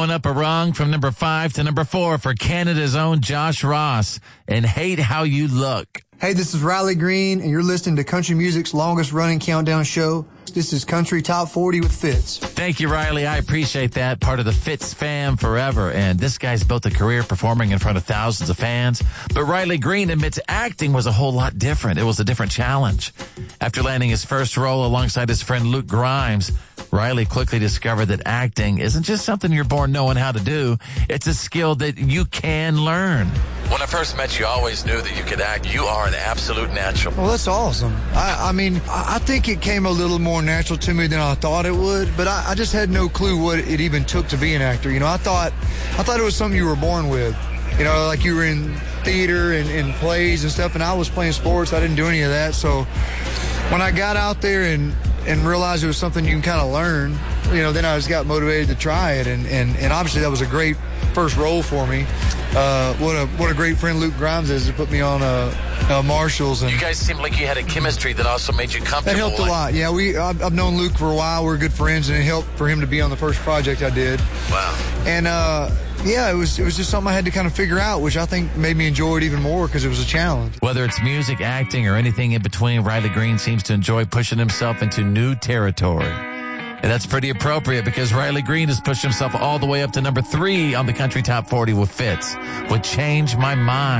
Going up a rung from number 5 to number 4 for Canada's own Josh Ross and Hate How You Look. Hey, this is Riley Green, and you're listening to country music's longest-running countdown show. This is Country Top 40 with Fitz. Thank you, Riley. I appreciate that. Part of the Fitz fam forever. And this guy's built a career performing in front of thousands of fans. But Riley Green admits acting was a whole lot different. It was a different challenge. After landing his first role alongside his friend Luke Grimes, Riley quickly discovered that acting isn't just something you're born knowing how to do. It's a skill that you can learn. When I first met you, I always knew that you could act. You are an absolute natural. Well, that's awesome. I think it came a little more natural to me than I thought it would, but I just had no clue what it even took to be an actor. You know, I thought it was something you were born with. You know, like you were in theater and plays and stuff, and I was playing sports. I didn't do any of that. So when I got out there and realized it was something you can kind of learn, you know, then I just got motivated to try it. And obviously that was a great first role for me. What a great friend Luke Grimes is to put me on Marshalls. And you guys seemed like you had a chemistry that also made you comfortable. That helped a lot. Yeah, I've known Luke for a while. We're good friends, and it helped for him to be on the first project I did. Wow. And yeah, it was just something I had to kind of figure out, which I think made me enjoy it even more because it was a challenge. Whether it's music, acting, or anything in between, Riley Green seems to enjoy pushing himself into new territory. And that's pretty appropriate because Riley Green has pushed himself all the way up to number 3 on the Country Top 40 with Fitz. Would Change My Mind.